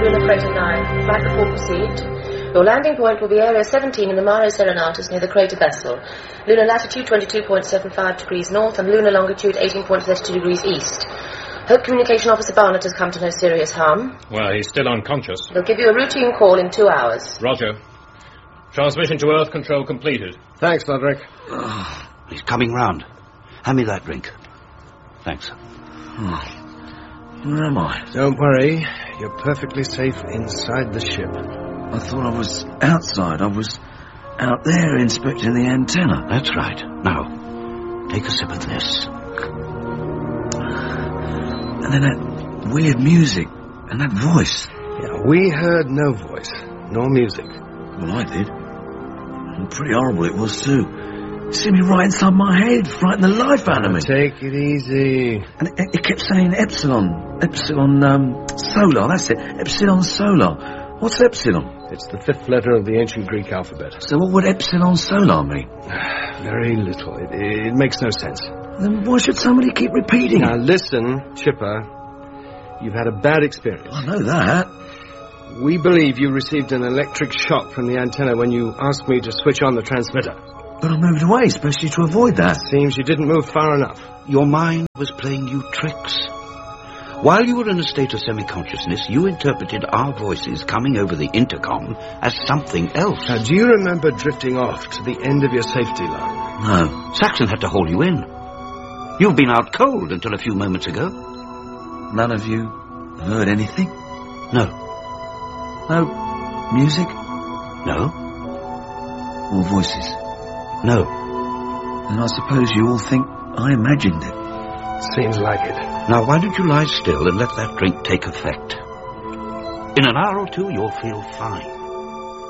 Lunar Crater 9. Flight report received. Your landing point will be Area 17 in the Mare Serenatus near the crater Bessel. Lunar latitude 22.75 degrees north and lunar longitude 18.32 degrees east. Hope Communication Officer Barnett has come to no serious harm. Well, he's still unconscious. He'll give you a routine call in 2 hours. Roger. Transmission to Earth Control completed. Thanks, Roderick. Oh, he's coming round. Hand me that drink. Thanks. Where am I? Don't worry. You're perfectly safe inside the ship. I thought I was outside. I was out there inspecting the antenna. That's right. Now, take a sip of this. And then that weird music and that voice. Yeah, we heard no voice, nor music. Well, I did. And pretty horrible it was, too. It seemed to be right inside my head, frightened the life out of me. Take it easy. And it kept saying Epsilon, Solar, that's it, Epsilon Solar. What's Epsilon? It's the 5th letter of the ancient Greek alphabet. So what would Epsilon Solar mean? Very little. It makes no sense. Then why should somebody keep repeating Now it? listen, Chipper. You've had a bad experience. I know that. We believe you received an electric shock from the antenna when you asked me to switch on the transmitter. But I moved away, especially to avoid that. Seems you didn't move far enough. Your mind was playing you tricks. While you were in a state of semi-consciousness, you interpreted our voices coming over the intercom as something else. Now, do you remember drifting off to the end of your safety line? No. Saxon had to hold you in. You've been out cold until a few moments ago. None of you heard anything? No. No music? No. Or voices? No. And I suppose you all think I imagined it. Seems like it. Now, why don't you lie still and let that drink take effect? In an hour or two, you'll feel fine.